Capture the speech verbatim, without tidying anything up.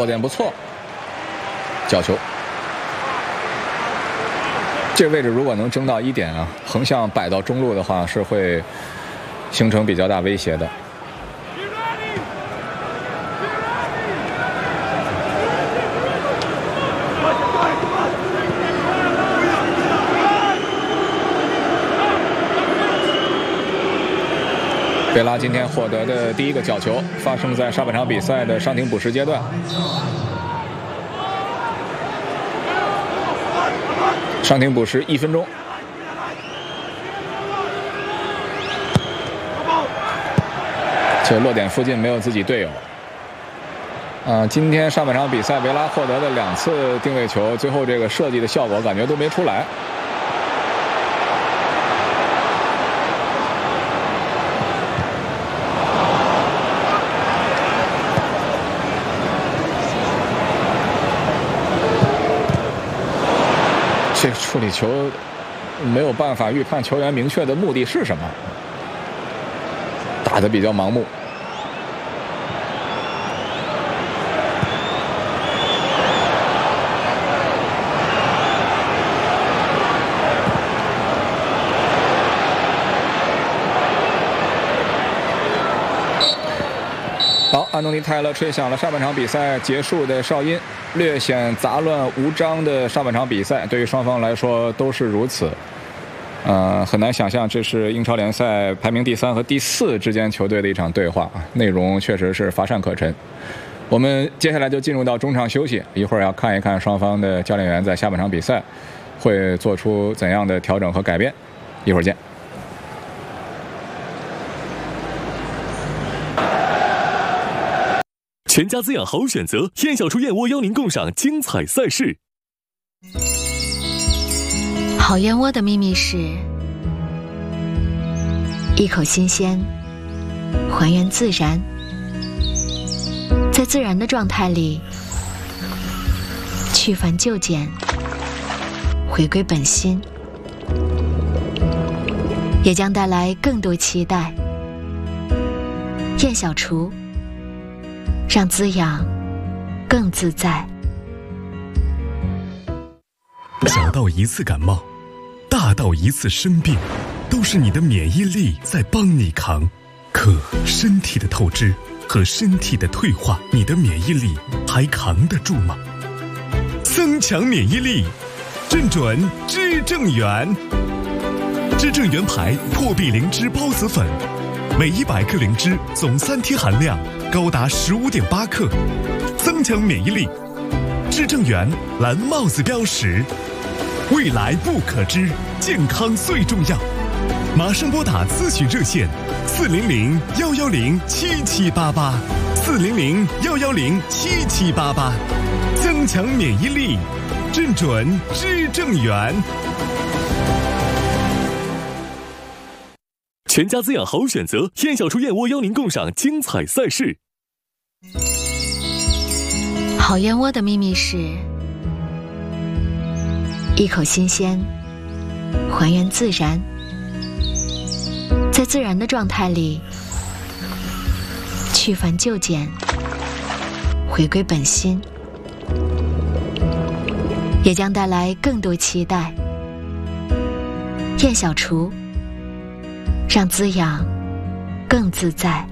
落点不错，角球。这个位置如果能争到一点啊，横向摆到中路的话，是会形成比较大威胁的。贝拉今天获得的第一个角球，发生在上半场比赛的伤停补时阶段。伤停补时一分钟。这落点附近没有自己队友。啊，今天上半场比赛维拉获得的两次定位球，最后这个设计的效果感觉都没出来。这个处理球没有办法预判球员明确的目的是什么，打得比较盲目。好，安东尼泰勒吹响了上半场比赛结束的哨音，略显杂乱无章的上半场比赛，对于双方来说都是如此。呃，很难想象这是英超联赛排名第三和第四之间球队的一场对话，内容确实是乏善可陈。我们接下来就进入到中场休息，一会儿要看一看双方的教练员在下半场比赛会做出怎样的调整和改变。一会儿见。 全家滋养好选择，燕小厨燕窝邀您共赏精彩赛事。 好燕窝的秘密是一口新鲜，还原自然，在自然的状态里去繁就简，回归本心，也将带来更多期待。燕小厨，让滋养更自在。 小到一次感冒，大到一次生病，都是你的免疫力在帮你扛。可身体的透支和身体的退化，你的免疫力还扛得住吗？增强免疫力，正准知正元。知正元牌破壁灵芝孢子粉，每一百克灵芝总三天含量高达十五点八克，增强免疫力。知正元蓝帽子标识，未来不可知，健康最重要。马上拨打咨询热线四零零幺幺零七七八八，四零零幺幺零七七八八，增强免疫力，正准知正元。全家滋养好选择，燕小厨燕窝邀您共赏精彩赛事。 好燕窝的秘密是一口新鲜，还原自然，在自然的状态里去繁就简，回归本心，也将带来更多期待。燕小厨，让滋养更自在。